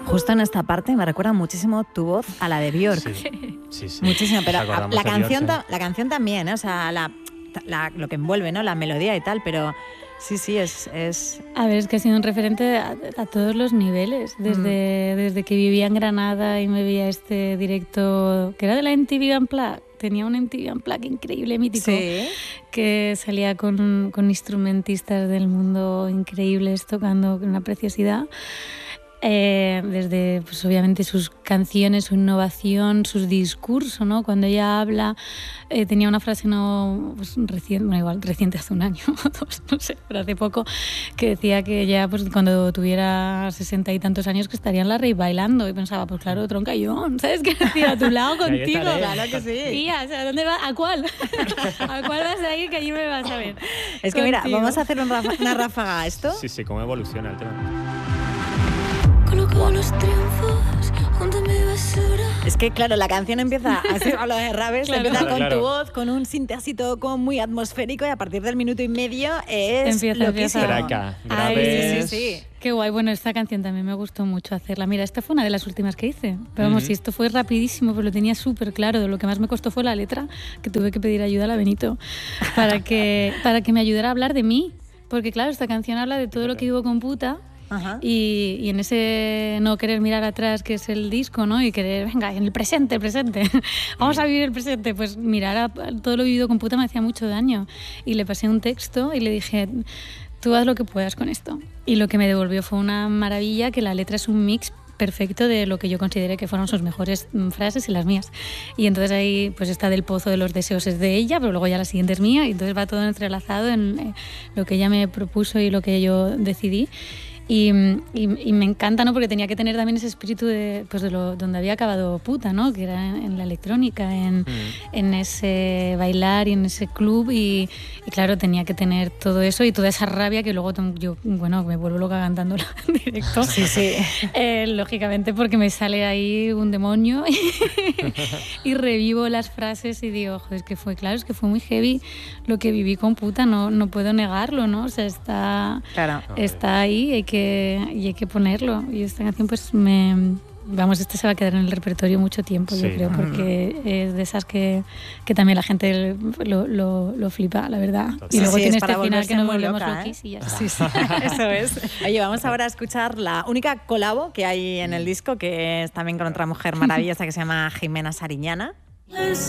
Justo en esta parte me recuerda muchísimo tu voz a la de Björk. Sí. Muchísimo, pero La canción también, ¿eh? O sea, lo que envuelve, ¿no? La melodía y tal, pero sí, es... A ver, es que ha sido un referente a todos los niveles. Desde que vivía en Granada y me veía este directo, que era de la MTV Unplugged. Tenía un MTV Unplugged increíble, mítico, ¿Sí? Que salía con instrumentistas del mundo increíbles tocando con una preciosidad. Desde, pues obviamente, sus canciones, su innovación, sus discursos, ¿no? Cuando ella habla, tenía una frase reciente, hace un año o dos, no sé, pero hace poco, que decía que ella, pues cuando tuviera 60 y tantos años, que estaría en la rave bailando, y pensaba, pues claro, troncayón, ¿sabes qué decir? A tu lado contigo. Claro que sí. Tía, o sea, ¿dónde vas? ¿A cuál? ¿A cuál vas a ir? Que allí me vas a ver. Es que mira, vamos a hacer una ráfaga a esto. Sí, cómo evoluciona el tema. Coloco los triunfos junto a mi basura. Es que claro, la canción empieza, así hablo de Raves, Claro. empieza con Claro. tu voz, con un sinte así todo como muy atmosférico, y a partir del minuto y medio es loquísimo. Traca, Ay, graves. Sí. Qué guay. Bueno, esta canción también me gustó mucho hacerla. Mira, esta fue una de las últimas que hice. Pero vamos, si esto fue rapidísimo, pero lo tenía súper claro. Lo que más me costó fue la letra, que tuve que pedir ayuda a la Benito para que me ayudara a hablar de mí. Porque claro, esta canción habla de todo lo que vivo con puta. Ajá. Y en ese no querer mirar atrás, que es el disco, ¿no? Y querer, venga, en el presente. Vamos a vivir el presente. Pues mirar a todo lo vivido con puta me hacía mucho daño. Y le pasé un texto y le dije, tú haz lo que puedas con esto. Y lo que me devolvió fue una maravilla, que la letra es un mix perfecto de lo que yo consideré que fueron sus mejores frases y las mías. Y entonces ahí pues está del pozo de los deseos es de ella, pero luego ya la siguiente es mía, y entonces va todo entrelazado en lo que ella me propuso y lo que yo decidí. Y me encanta, ¿no? Porque tenía que tener también ese espíritu de donde había acabado puta, ¿no? Que era en la electrónica, en ese bailar y en ese club, y claro, tenía que tener todo eso y toda esa rabia que luego yo, bueno, me vuelvo loca cantándola en directo. Sí. Lógicamente, porque me sale ahí un demonio y revivo las frases y digo, joder, es que fue muy heavy lo que viví con puta, no puedo negarlo, ¿no? O sea, está ahí, hay que ponerlo. Y esta canción pues esta se va a quedar en el repertorio mucho tiempo, yo creo, porque es de esas que también la gente lo flipa, la verdad. Y luego tiene este final que nos volvemos loquis y ya está. Sí, eso es. Oye, vamos ahora a escuchar la única colabo que hay en el disco, que es también con otra mujer maravillosa que se llama Jimena Sariñana.